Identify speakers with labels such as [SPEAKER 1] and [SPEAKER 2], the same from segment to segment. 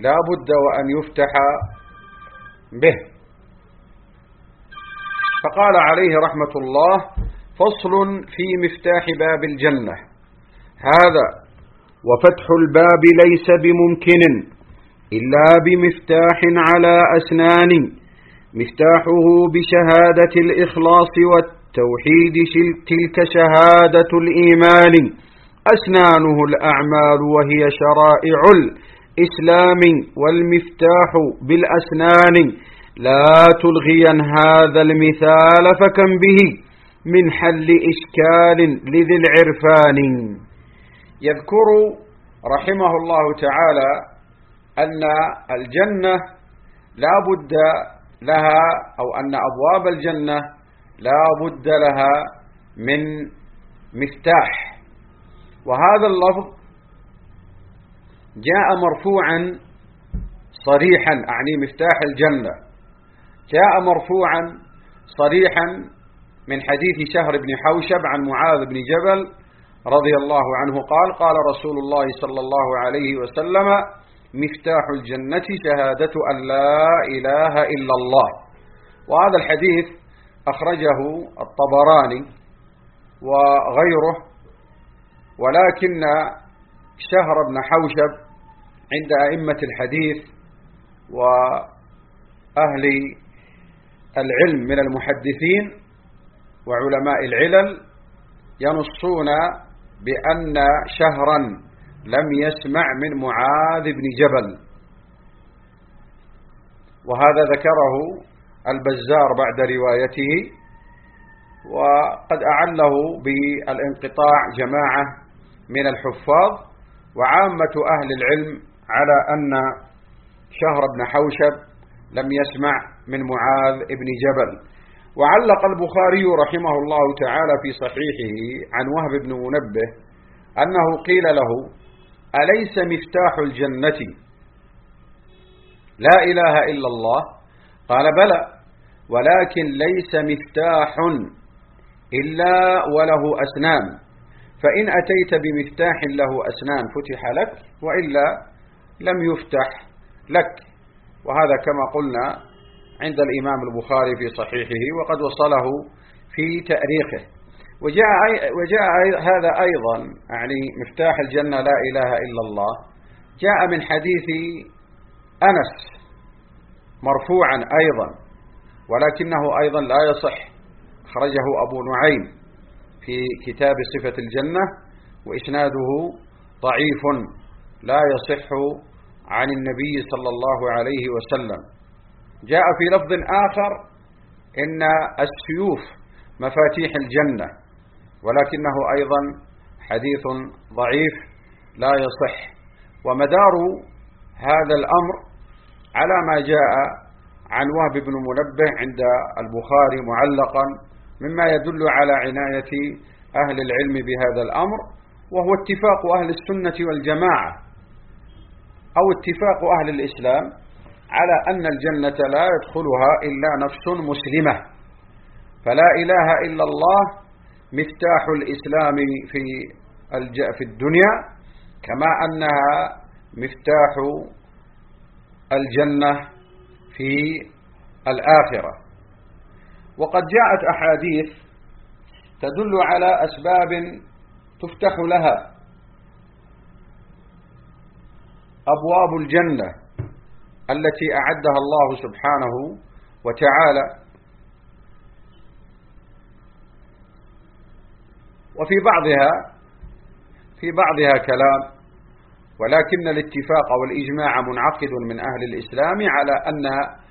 [SPEAKER 1] لا بد وأن يفتح به. فقال عليه رحمة الله: فصل في مفتاح باب الجنة. هذا وفتح الباب ليس بممكن إلا بمفتاح على أسنان، مفتاحه بشهادة الإخلاص والتوحيد، تلك شهادة الإيمان، أسنانه الأعمال وهي شرائع الإسلام، والمفتاح بالأسنان لا تلغين هذا المثال فكم به من حل إشكال لذي العرفان. يذكر رحمه الله تعالى أن الجنة لا بد لها، أو أن أبواب الجنة لا بد لها من مفتاح، وهذا اللفظ جاء مرفوعا صريحا، أعني مفتاح الجنة جاء مرفوعا صريحا من حديث شهر بن حوشب عن معاذ بن جبل رضي الله عنه قال: قال رسول الله صلى الله عليه وسلم: مفتاح الجنة شهادة أن لا إله إلا الله. وهذا الحديث أخرجه الطبراني وغيره، ولكن شهر بن حوشب عند أئمة الحديث وأهل العلم من المحدثين وعلماء العلل ينصون بأن شهرا لم يسمع من معاذ بن جبل، وهذا ذكره البزار بعد روايته، وقد أعله بالانقطاع جماعة من الحفاظ، وعامة أهل العلم على أن شهر بن حوشب لم يسمع من معاذ بن جبل. وعلق البخاري رحمه الله تعالى في صحيحه عن وهب بن منبه أنه قيل له: أليس مفتاح الجنة لا إله إلا الله؟ قال: بلى، ولكن ليس مفتاح إلا وله أسنان، فإن أتيت بمفتاح له أسنان فتح لك، وإلا لم يفتح لك. وهذا كما قلنا عند الإمام البخاري في صحيحه، وقد وصله في تأريخه. وجاء هذا أيضا، يعني مفتاح الجنة لا إله إلا الله، جاء من حديث أنس مرفوعا أيضا، ولكنه أيضا لا يصح، أخرجه أبو نعيم في كتاب صفة الجنة، وإسناده ضعيف لا يصح عن النبي صلى الله عليه وسلم. جاء في لفظ آخر: إن السيوف مفاتيح الجنة، ولكنه أيضا حديث ضعيف لا يصح. ومدار هذا الأمر على ما جاء عن وهب بن منبه عند البخاري معلقا، مما يدل على عناية أهل العلم بهذا الأمر، وهو اتفاق أهل السنة والجماعة أو اتفاق أهل الإسلام على أن الجنة لا يدخلها إلا نفس مسلمة، فلا إله إلا الله مفتاح الإسلام في الدنيا، كما أنها مفتاح الجنة في الآخرة. وقد جاءت أحاديث تدل على أسباب تفتح لها أبواب الجنة التي أعدها الله سبحانه وتعالى. وفي بعضها كلام، ولكن الاتفاق والإجماع منعقد من أهل الإسلام على أن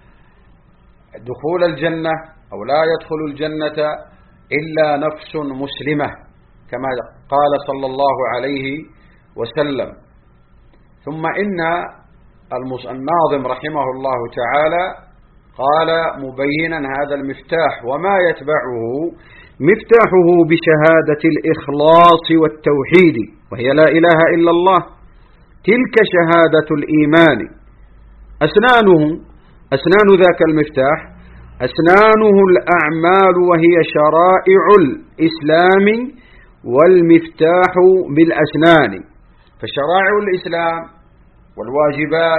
[SPEAKER 1] دخول الجنة أو لا يدخل الجنة إلا نفس مسلمة، كما قال صلى الله عليه وسلم. ثم إن الناظم رحمه الله تعالى قال مبينا هذا المفتاح وما يتبعه: مفتاحه بشهادة الإخلاص والتوحيد، وهي لا إله إلا الله، تلك شهادة الإيمان، أسنان ذاك المفتاح، أسنانه الأعمال وهي شرائع الإسلام، والمفتاح بالأسنان، فشرائع الإسلام والواجبات